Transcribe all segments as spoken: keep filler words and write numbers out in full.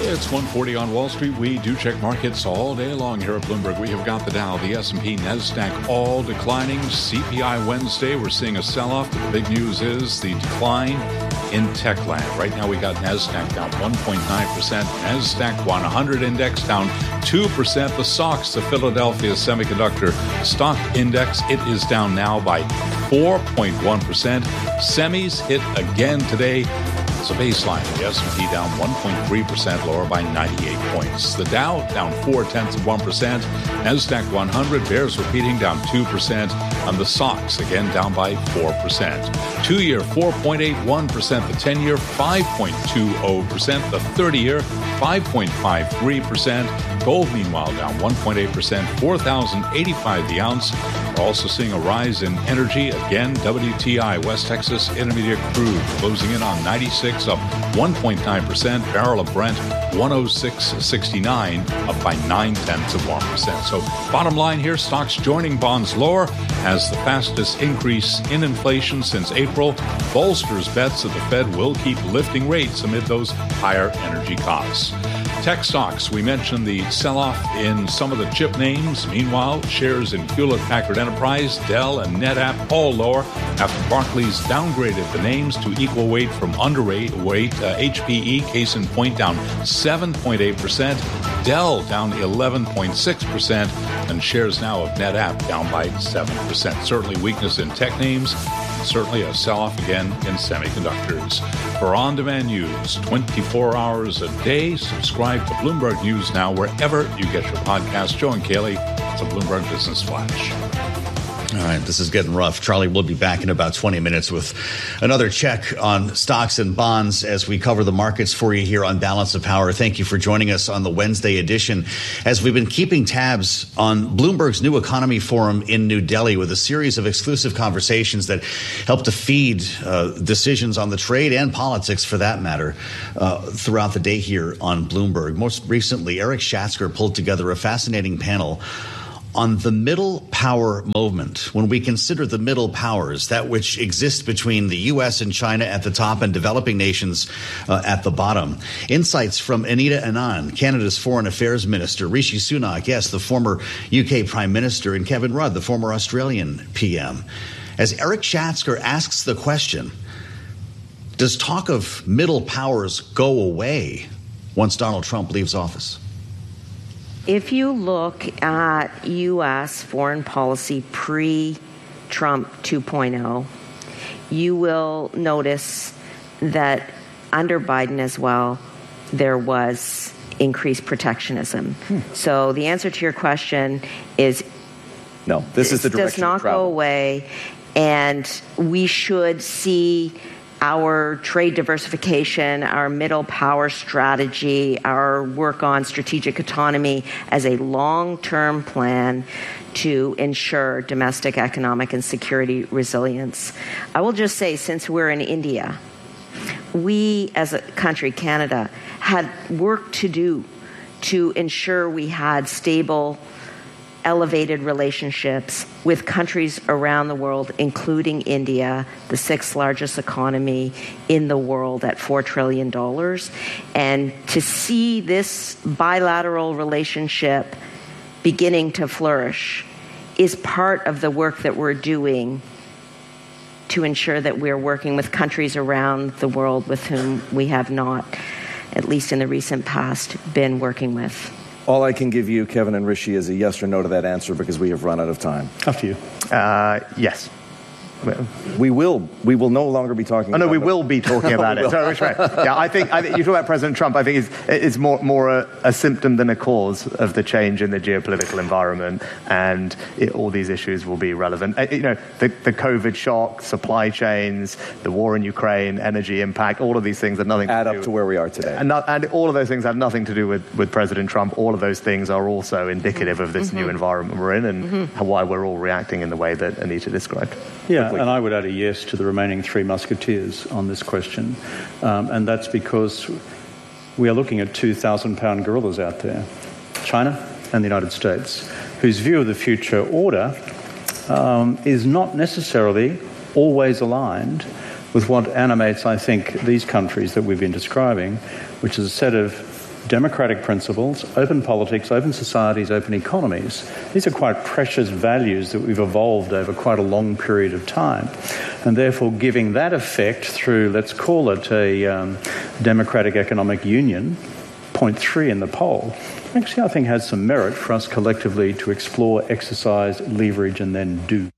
It's one forty on Wall Street. We do check markets all day long here at Bloomberg. We have got the Dow, the S and P, NASDAQ all declining. C P I Wednesday, we're seeing a sell-off. The big news is the decline in Techland. Right now we got NASDAQ down one point nine percent. NASDAQ one hundred index down two percent. The S O X, the Philadelphia Semiconductor Stock Index, it is down now by four point one percent. Semis hit again today. As a baseline, the S and P down one point three percent, lower by ninety-eight points. The Dow down four tenths of one percent. NASDAQ one hundred bears repeating down two percent. And the S O X again down by four percent. Two-year four point eight one percent. The ten-year five point two zero percent. The thirty-year five point five three percent. Gold, meanwhile, down one point eight percent, four thousand eighty-five the ounce. We're also seeing a rise in energy. Again, W T I, West Texas Intermediate Crude, closing in on ninety-six, up one point nine percent. Barrel of Brent, one oh six sixty-nine, up by nine tenths of one percent. So bottom line here, stocks joining bonds lower as the fastest increase in inflation since April bolsters bets that the Fed will keep lifting rates amid those higher energy costs. Tech stocks, we mentioned the sell-off in some of the chip names. Meanwhile, shares in Hewlett-Packard Enterprise, Dell, and NetApp all lower after Barclays downgraded the names to equal weight from underweight. Weight, uh, H P E, case in point, down seven point eight percent. Dell down eleven point six percent. And shares now of NetApp down by seven percent. Certainly weakness in tech names. Certainly a sell-off again in semiconductors. For on-demand news, twenty-four hours a day, subscribe to Bloomberg News Now wherever you get your podcast. Joe and Kaylee, it's a Bloomberg Business Flash. All right, this is getting rough. Charlie will be back in about twenty minutes with another check on stocks and bonds as we cover the markets for you here on Balance of Power. Thank you for joining us on the Wednesday edition as we've been keeping tabs on Bloomberg's New Economy Forum in New Delhi with a series of exclusive conversations that help to feed uh, decisions on the trade and politics, for that matter, uh, throughout the day here on Bloomberg. Most recently, Eric Schatzker pulled together a fascinating panel on the middle power movement. When we consider the middle powers, that which exists between the U S and China at the top and developing nations uh, at the bottom. Insights from Anita Anand, Canada's Foreign Affairs Minister, Rishi Sunak, yes, the former U K Prime Minister, and Kevin Rudd, the former Australian P M. As Eric Schatzker asks the question, does talk of middle powers go away once Donald Trump leaves office? If you look at U S foreign policy pre-Trump two point oh, you will notice that under Biden as well, there was increased protectionism. Hmm. So the answer to your question is no, this is the direction does not of travel. go away, and we should see our trade diversification, our middle power strategy, our work on strategic autonomy as a long-term plan to ensure domestic economic and security resilience. I will just say, since we're in India, we as a country, Canada, had work to do to ensure we had stable, elevated relationships with countries around the world, including India, the sixth largest economy in the world at four trillion dollars. And to see this bilateral relationship beginning to flourish is part of the work that we're doing to ensure that we're working with countries around the world with whom we have not, at least in the recent past, been working with. All I can give you, Kevin and Rishi, is a yes or no to that answer because we have run out of time. Up to you. Uh, yes. We will. We will no longer be talking. Oh, no, about we it. will be talking about it. Sorry, right. Yeah, I think, I think you talk about President Trump. I think it's, it's more more a, a symptom than a cause of the change in the geopolitical environment, and it, all these issues will be relevant. Uh, you know, the, the COVID shock, supply chains, the war in Ukraine, energy impact, all of these things have nothing add to up do to where we are today, and, not, and all of those things have nothing to do with, with President Trump. All of those things are also indicative of this mm-hmm. new environment we're in, and mm-hmm. why we're all reacting in the way that Anita described. Yeah, Quickly. And I would add a yes to the remaining three musketeers on this question. Um, and that's because we are looking at two thousand pound gorillas out there, China and the United States, whose view of the future order um, is not necessarily always aligned with what animates, I think, these countries that we've been describing, which is a set of democratic principles, open politics, open societies, open economies. These are quite precious values that we've evolved over quite a long period of time. And therefore giving that effect through, let's call it a um, democratic economic union, point three in the poll, actually I think has some merit for us collectively to explore, exercise, leverage, and then do.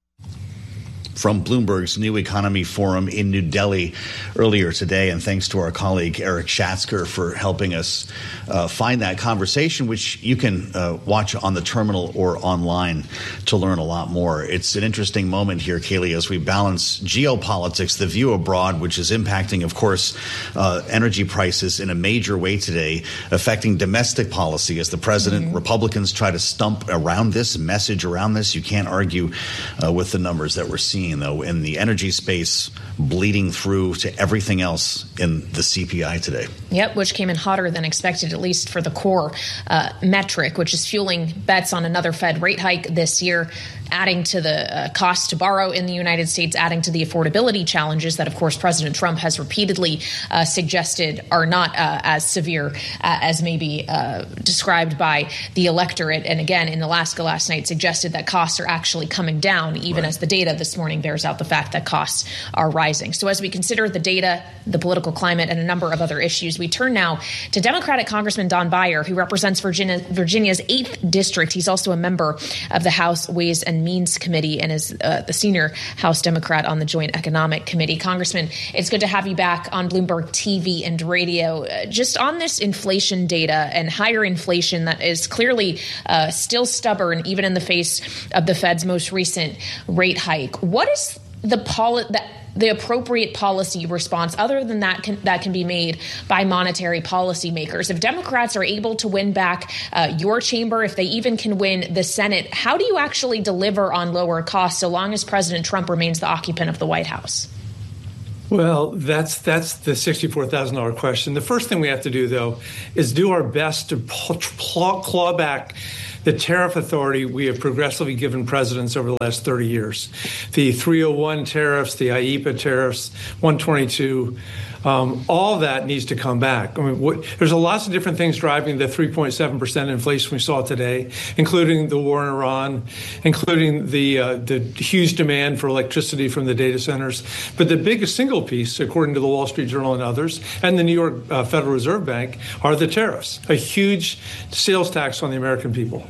From Bloomberg's New Economy Forum in New Delhi earlier today. And thanks to our colleague Eric Schatzker for helping us uh, find that conversation, which you can uh, watch on the terminal or online to learn a lot more. It's an interesting moment here, Kaylee, as we balance geopolitics, the view abroad, which is impacting, of course, uh, energy prices in a major way today, affecting domestic policy as the president, mm-hmm. Republicans try to stump around this, message around this. You can't argue uh, with the numbers that we're seeing, though, in the energy space, bleeding through to everything else in the C P I today. Yep, which came in hotter than expected, at least for the core uh, metric, which is fueling bets on another Fed rate hike this year, adding to the uh, cost to borrow in the United States, adding to the affordability challenges that, of course, President Trump has repeatedly uh, suggested are not uh, as severe uh, as maybe uh, described by the electorate. And again, in Alaska last night, suggested that costs are actually coming down, even right. as the data this morning bears out the fact that costs are rising. So as we consider the data, the political climate, and a number of other issues, we turn now to Democratic Congressman Don Beyer, who represents Virginia, Virginia's eighth district. He's also a member of the House Ways and Means Committee and is uh, the senior House Democrat on the Joint Economic Committee. Congressman, it's good to have you back on Bloomberg T V and radio. Uh, just on this inflation data and higher inflation that is clearly uh, still stubborn, even in the face of the Fed's most recent rate hike. What is the poli- the, the appropriate policy response other than that can, that can be made by monetary policymakers? If Democrats are able to win back uh, your chamber, if they even can win the Senate, how do you actually deliver on lower costs so long as President Trump remains the occupant of the White House? Well, that's that's the sixty-four thousand dollars question. The first thing we have to do, though, is do our best to claw, claw back the tariff authority we have progressively given presidents over the last thirty years. The three oh one tariffs, the I E P A tariffs, one twenty-two, um, all that needs to come back. I mean, what, there's a lots of different things driving the three point seven percent inflation we saw today, including the war in Iran, including the uh, the huge demand for electricity from the data centers. But the biggest single piece, according to the Wall Street Journal and others, and the New York uh, Federal Reserve Bank, are the tariffs, a huge sales tax on the American people.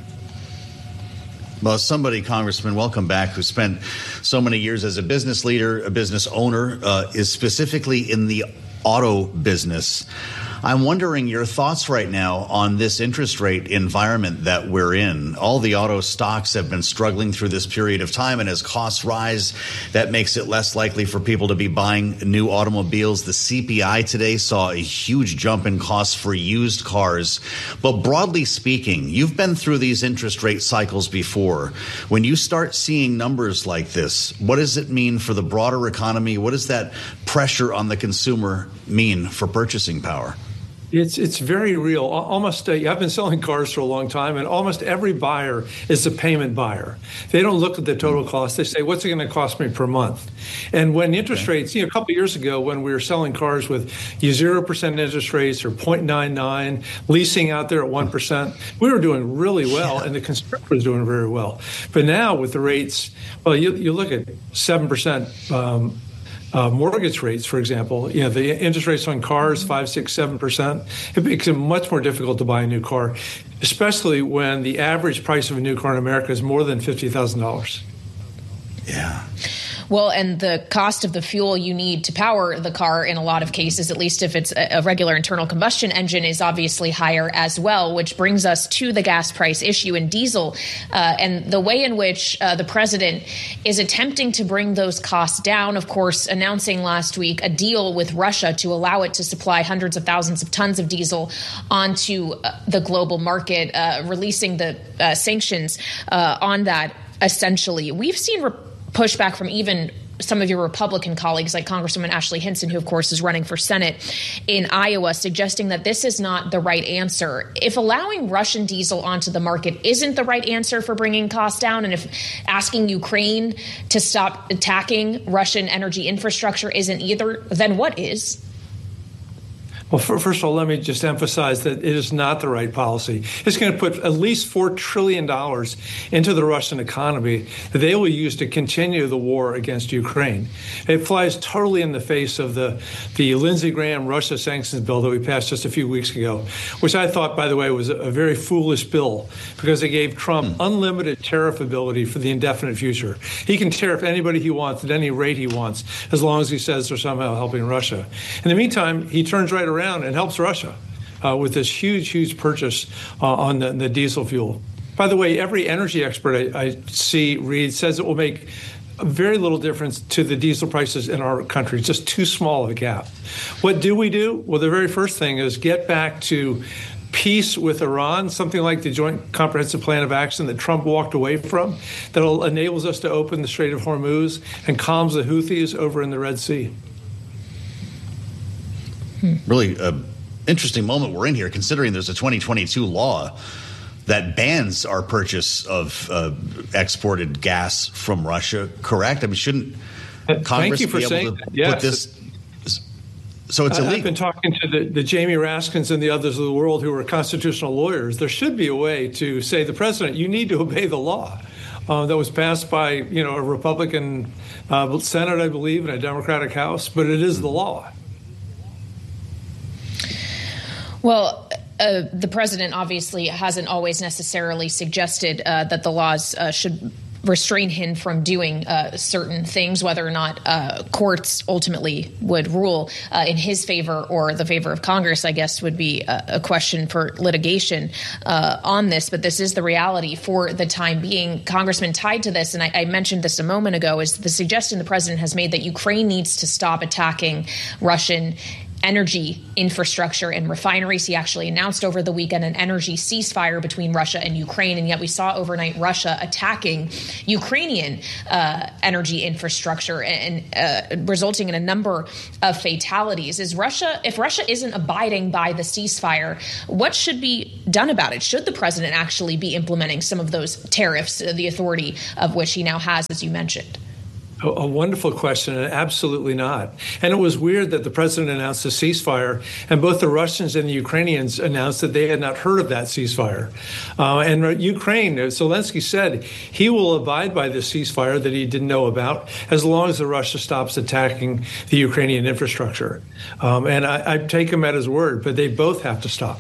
Well, somebody, Congressman, welcome back, who spent so many years as a business leader, a business owner, uh, is specifically in the auto business. I'm wondering your thoughts right now on this interest rate environment that we're in. All the auto stocks have been struggling through this period of time, and as costs rise, that makes it less likely for people to be buying new automobiles. The C P I today saw a huge jump in costs for used cars. But broadly speaking, you've been through these interest rate cycles before. When you start seeing numbers like this, what does it mean for the broader economy? What does that pressure on the consumer mean for purchasing power? It's it's very real. Almost, uh, I've been selling cars for a long time, and almost every buyer is a payment buyer. They don't look at the total cost. They say, what's it going to cost me per month? And when interest okay. rates, you know, a couple of years ago when we were selling cars with zero percent interest rates or zero point nine nine, leasing out there at one percent, we were doing really well, yeah. and the consumer was doing very well. But now with the rates, well, you, you look at seven percent um, Uh, mortgage rates, for example, you know, the interest rates on cars, five, six, seven percent, it makes it much more difficult to buy a new car, especially when the average price of a new car in America is more than fifty thousand dollars. Yeah. Well, and the cost of the fuel you need to power the car in a lot of cases, at least if it's a regular internal combustion engine, is obviously higher as well, which brings us to the gas price issue in diesel uh, and the way in which uh, the president is attempting to bring those costs down, of course, announcing last week a deal with Russia to allow it to supply hundreds of thousands of tons of diesel onto uh, the global market, uh, releasing the uh, sanctions uh, on that, essentially. We've seen re- pushback from even some of your Republican colleagues, like Congresswoman Ashley Hinson, who, of course, is running for Senate in Iowa, suggesting that this is not the right answer. If allowing Russian diesel onto the market isn't the right answer for bringing costs down, and if asking Ukraine to stop attacking Russian energy infrastructure isn't either, then what is? Well, first of all, let me just emphasize that it is not the right policy. It's going to put at least four trillion dollars into the Russian economy that they will use to continue the war against Ukraine. It flies totally in the face of the, the Lindsey Graham Russia sanctions bill that we passed just a few weeks ago, which I thought, by the way, was a very foolish bill because it gave Trump unlimited tariff ability for the indefinite future. He can tariff anybody he wants at any rate he wants, as long as he says they're somehow helping Russia. In the meantime, he turns right around and helps Russia uh, with this huge, huge purchase uh, on the, the diesel fuel. By the way, every energy expert I, I see, read, says it will make a very little difference to the diesel prices in our country. It's just too small of a gap. What do we do? Well, the very first thing is get back to peace with Iran, something like the Joint Comprehensive Plan of Action that Trump walked away from, that enables us to open the Strait of Hormuz and calms the Houthis over in the Red Sea. Really uh, interesting moment we're in here, considering there's a twenty twenty-two law that bans our purchase of uh, exported gas from Russia, correct? I mean, shouldn't Congress Thank you for be able saying to that. Yes. put this... So it's illegal. I've been talking to the, the Jamie Raskins and the others of the world who are constitutional lawyers. There should be a way to say, the president, you need to obey the law. Uh, that was passed by, you know, a Republican uh, Senate, I believe, and a Democratic House, but it is the law. Well, uh, the president obviously hasn't always necessarily suggested uh, that the laws uh, should restrain him from doing uh, certain things, whether or not uh, courts ultimately would rule uh, in his favor or the favor of Congress, I guess, would be a, a question for litigation uh, on this. But this is the reality for the time being. Congressman, tied to this, and I, I mentioned this a moment ago, is the suggestion the president has made that Ukraine needs to stop attacking Russian energy infrastructure and refineries. He actually announced over the weekend an energy ceasefire between Russia and Ukraine, and yet we saw overnight Russia attacking Ukrainian uh, energy infrastructure and uh, resulting in a number of fatalities. Is Russia, if Russia isn't abiding by the ceasefire, what should be done about it? Should the president actually be implementing some of those tariffs, the authority of which he now has, as you mentioned? A wonderful question, and absolutely not. And it was weird that the president announced a ceasefire, and both the Russians and the Ukrainians announced that they had not heard of that ceasefire. Uh, and Ukraine, Zelensky said he will abide by the ceasefire that he didn't know about as long as the Russia stops attacking the Ukrainian infrastructure. Um, and I, I take him at his word, but they both have to stop.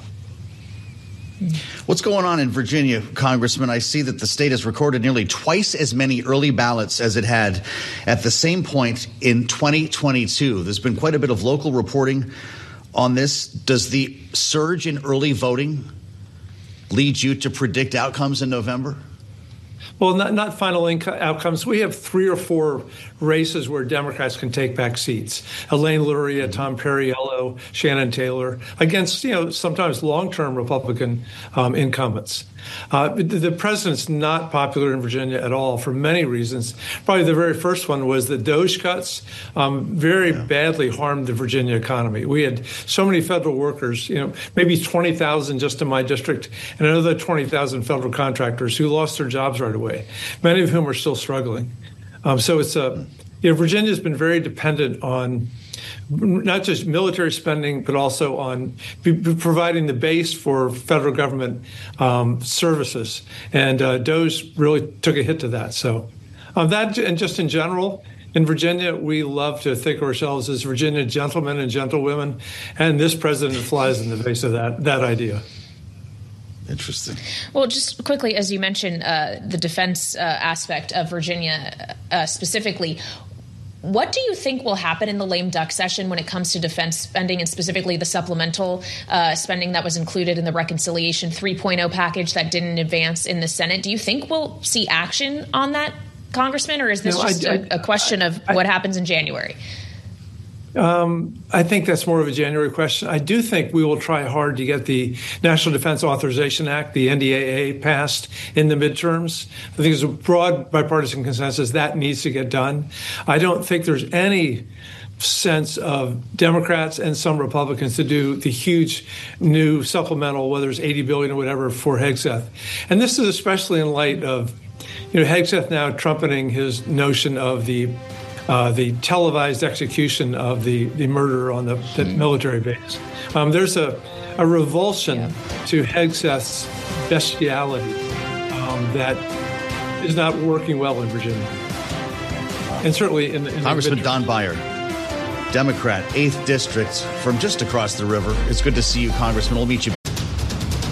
What's going on in Virginia, Congressman? I see that the state has recorded nearly twice as many early ballots as it had at the same point in twenty twenty-two. There's been quite a bit of local reporting on this. Does the surge in early voting lead you to predict outcomes in November? Well, not, not final inco- outcomes. We have three or four races where Democrats can take back seats. Elaine Luria, Tom Perriello, Shannon Taylor, against, you know, sometimes long-term Republican um, incumbents. Uh, the president's not popular in Virginia at all for many reasons. Probably the very first one was the DOGE cuts um, very yeah. badly harmed the Virginia economy. We had so many federal workers, you know, maybe twenty thousand just in my district, and another twenty thousand federal contractors who lost their jobs right away, many of whom are still struggling. Um, so it's a, you know, Virginia's been very dependent on not just military spending, but also on b- b- providing the base for federal government um, services. And uh, DOGE really took a hit to that. So um, that, and just in general, in Virginia, we love to think of ourselves as Virginia gentlemen and gentlewomen, and this president flies in the face of that that idea. Interesting. Well, just quickly, as you mentioned, uh, the defense uh, aspect of Virginia uh, specifically, what do you think will happen in the lame duck session when it comes to defense spending, and specifically the supplemental uh, spending that was included in the reconciliation three point oh package that didn't advance in the Senate? Do you think we'll see action on that, Congressman, or is this no, just I, a, a question of I, what happens in January? Um, I think that's more of a January question. I do think we will try hard to get the National Defense Authorization Act, the N D A A, passed in the midterms. I think there's a broad bipartisan consensus that needs to get done. I don't think there's any sense of Democrats and some Republicans to do the huge new supplemental, whether it's eighty billion dollars or whatever, for Hegseth. And this is especially in light of, you know, Hegseth now trumpeting his notion of the uh, the televised execution of the, the murder on the, the mm. military base. Um, there's a, a revulsion yeah. to Hegseth's bestiality um, that is not working well in Virginia. And certainly in, in Congressman the Don Beyer, Democrat, eighth District from just across the river. It's good to see you, Congressman. We'll meet you